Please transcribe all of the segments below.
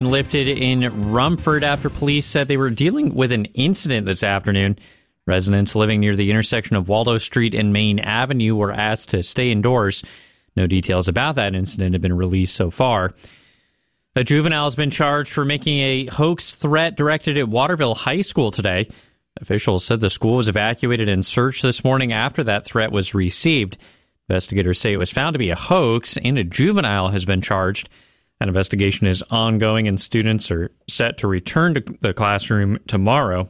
lifted in Rumford after police said they were dealing with an incident this afternoon. Residents living near the intersection of Waldo Street and Main Avenue were asked to stay indoors. No details about that incident have been released so far. A juvenile has been charged for making a hoax threat directed at Waterville High School today. Officials said the school was evacuated and searched this morning after that threat was received. Investigators say it was found to be a hoax, and a juvenile has been charged. An investigation is ongoing, and students are set to return to the classroom tomorrow.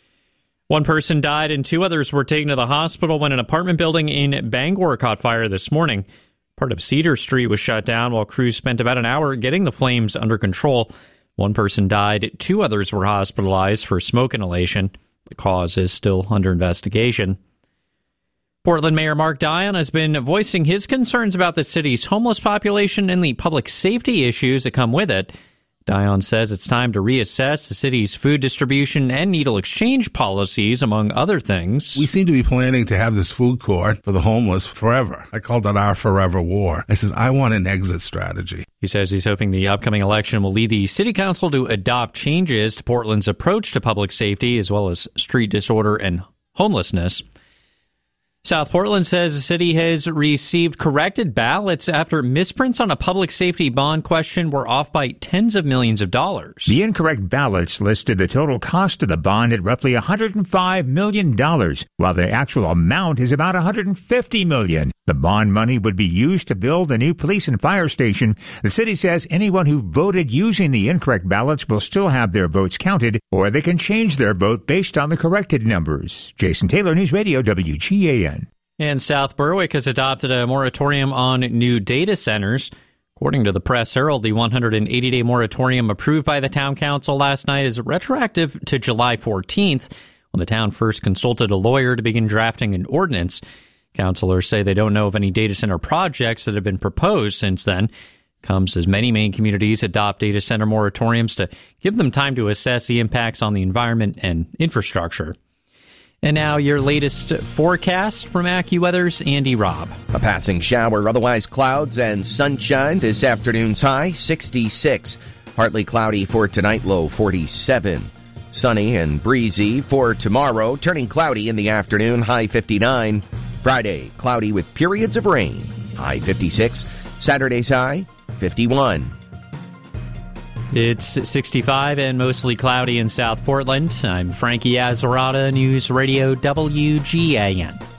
One person died and 2 others were taken to the hospital when an apartment building in Bangor caught fire this morning. Part of Cedar Street was shut down while crews spent about an hour getting the flames under control. One person died, 2 others were hospitalized for smoke inhalation. The cause is still under investigation. Portland Mayor Mark Dion has been voicing his concerns about the city's homeless population and the public safety issues that come with it. Dion says it's time to reassess the city's food distribution and needle exchange policies, among other things. We seem to be planning to have this food court for the homeless forever. I called it our forever war. I says, I want an exit strategy. He says he's hoping the upcoming election will lead the city council to adopt changes to Portland's approach to public safety, as well as street disorder and homelessness. South Portland says the city has received corrected ballots after misprints on a public safety bond question were off by tens of millions of dollars. The incorrect ballots listed the total cost of the bond at roughly $105 million, while the actual amount is about $150 million. The bond money would be used to build a new police and fire station. The city says anyone who voted using the incorrect ballots will still have their votes counted, or they can change their vote based on the corrected numbers. Jason Taylor, News Radio, WGAN. And South Berwick has adopted a moratorium on new data centers. According to the Press Herald, the 180-day moratorium approved by the town council last night is retroactive to July 14th, when the town first consulted a lawyer to begin drafting an ordinance. Councilors say they don't know of any data center projects that have been proposed since then. Comes as many Maine communities adopt data center moratoriums to give them time to assess the impacts on the environment and infrastructure. And now your latest forecast from AccuWeather's Andy Robb. A passing shower, otherwise clouds and sunshine. This afternoon's high, 66. Partly cloudy for tonight, low 47. Sunny and breezy for tomorrow, turning cloudy in the afternoon, high 59. Friday, cloudy with periods of rain, high 56. Saturday's high, 51. It's 65 and mostly cloudy in South Portland. I'm Frankie Azzarata, News Radio WGAN.